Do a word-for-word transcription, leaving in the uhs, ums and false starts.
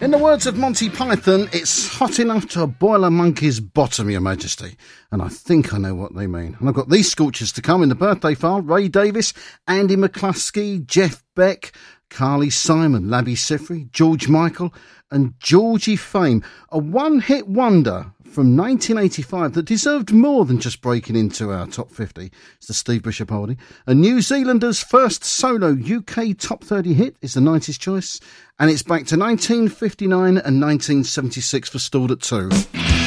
In the words of Monty Python, it's hot enough to boil a monkey's bottom, Your Majesty. And I think I know what they mean. And I've got these scorchers to come in the birthday file. Ray Davis, Andy McCluskey, Jeff Beck, Carly Simon, Labby Sifry, George Michael and Georgie Fame. A one-hit wonder from nineteen eighty-five that deserved more than just breaking into our top fifty. It's the Steve Bishop holding. A New Zealander's first solo U K top thirty hit is the nineties choice. And it's back to nineteen fifty-nine and nineteen seventy-six for Stalled at two.